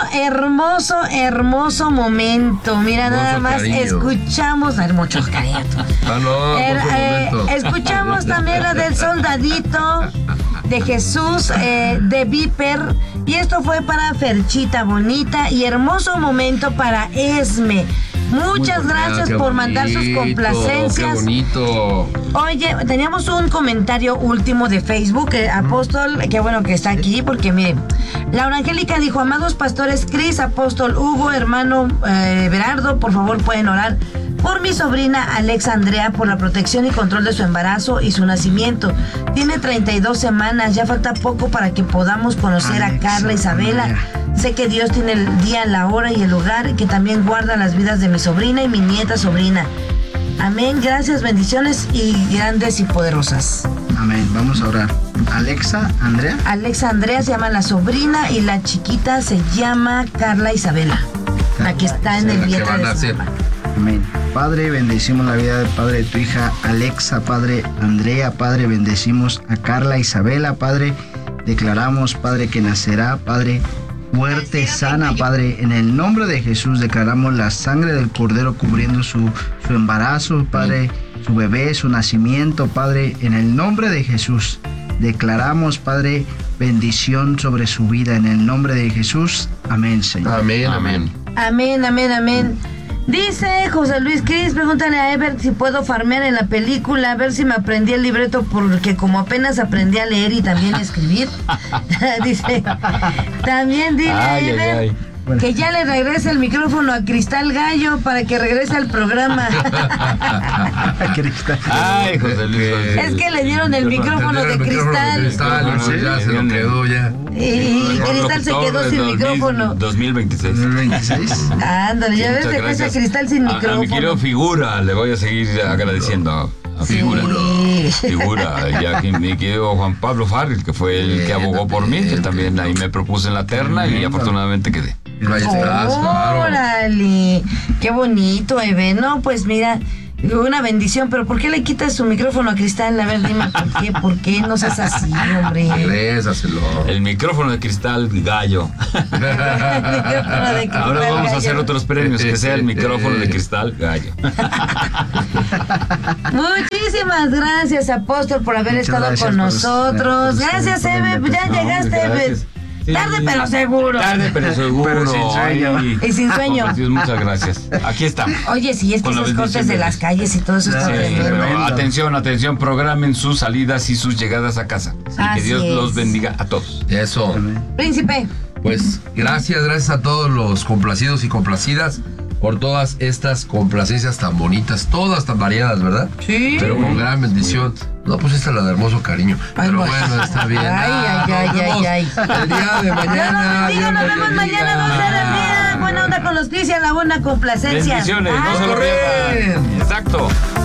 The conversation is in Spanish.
hermoso momento. Mira, nada más cariño. Escuchamos, muchos cariños. Escuchamos también la del soldadito de Jesús, de Viper. Y esto fue para Ferchita bonita y hermoso momento para Esme. Muchas gracias por mandar sus complacencias. Qué bonito. Oye, teníamos un comentario último de Facebook, Apóstol, qué bueno que está aquí, porque miren, Laura Angélica dijo: amados pastores Cris, Apóstol Hugo, hermano Berardo, por favor pueden orar por mi sobrina Alexa Andrea, por la protección y control de su embarazo y su nacimiento. Tiene 32 semanas, ya falta poco para que podamos conocer a Carla Isabela. Sé que Dios tiene el día, la hora y el lugar, y que también guarda las vidas de mi sobrina y mi nieta sobrina. Amén, gracias, bendiciones y grandes y poderosas. Amén, vamos a orar. Alexa Andrea se llama la sobrina y la chiquita se llama Carla Isabela, la que está en el vientre de su mamá. Amén. Padre, bendecimos la vida del Padre de tu hija Alexa, Padre Andrea, Padre, bendecimos a Carla Isabela, Padre, declaramos, Padre, que nacerá, Padre, fuerte, sana, Padre, en el nombre de Jesús declaramos la sangre del Cordero cubriendo su embarazo, Padre, su bebé, su nacimiento, Padre, en el nombre de Jesús declaramos, Padre, bendición sobre su vida, en el nombre de Jesús, amén, Señor. Amén. Dice José Luis Cris, pregúntale a Ever si puedo farmear en la película, a ver si me aprendí el libreto, porque como apenas aprendí a leer y también a escribir. Dice, también dile a Ever que ya le regrese el micrófono a Cristal Gallo para que regrese al programa. Ay, José Luis. Es que le dieron el micrófono de cristal. Ya se lo quedó ya. Y Cristal se quedó sin micrófono. 2026. Ándale, ya ves, dejaste a Cristal sin micrófono. A mi querido Figura, le voy a seguir agradeciendo. A Figura. Figura, ya que mi querido Juan Pablo Farril, que fue el que abogó por mí, que también ahí me propuse en la terna y afortunadamente quedé. Ahí estás, claro. ¡Órale! ¡Qué bonito, Eve! No, pues mira, una bendición, pero ¿por qué le quitas su micrófono a Cristal? A ver, dime por qué. ¿Por qué no seas así, hombre? Regrésaselo. El micrófono de Cristal Gallo. Ahora vamos a hacer otros premios, que sea el micrófono de Cristal Gallo. Muchísimas gracias, Apóstol, por haber estado con nosotros. Gracias, Eve. Ya llegaste, Eve. Tarde pero seguro. Pero sin sueño. Y sin sueño. Dios, muchas gracias. Aquí estamos. Oye, sí, es que esos cortes de las calles y todo eso está tremendo. Atención, programen sus salidas y sus llegadas a casa. Y que Dios los bendiga a todos. Eso. Príncipe. Pues gracias a todos los complacidos y complacidas por todas estas complacencias tan bonitas, todas tan variadas, ¿verdad? Sí. Pero con gran bendición. No, pues esta es la de hermoso cariño. Pero bueno, está bien. Ay. El día de mañana. Nos vemos mañana, 12 del día. Buena onda con los Cris y a la buena complacencia. Bendiciones, no se lo pierdan. Bien. Exacto.